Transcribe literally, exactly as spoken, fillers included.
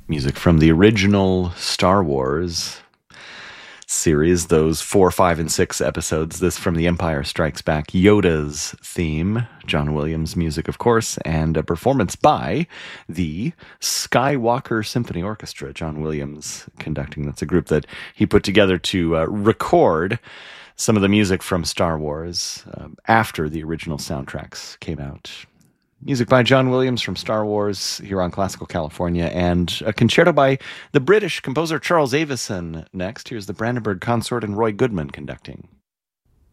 Music from the original Star Wars series, those four, five, and six episodes. This from The Empire Strikes Back, Yoda's theme, John Williams music, of course, and a performance by the Skywalker Symphony Orchestra, John Williams conducting. That's a group that he put together to uh, record some of the music from Star Wars um, after the original soundtracks came out. Music by John Williams from Star Wars here on Classical California, and a concerto by the British composer Charles Avison next. Here's the Brandenburg Consort and Roy Goodman conducting.